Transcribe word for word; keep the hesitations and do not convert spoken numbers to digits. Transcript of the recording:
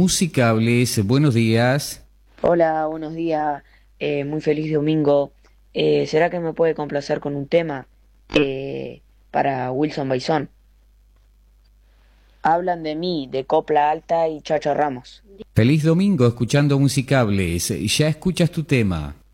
Musicables, buenos días. Hola, buenos días, eh, muy feliz domingo. Eh, ¿será que me puede complacer con un tema eh, para Wilson Baizón? Hablan de mí, de Copla Alta y Chacho Ramos. Feliz domingo escuchando Musicables. Ya escuchas tu tema.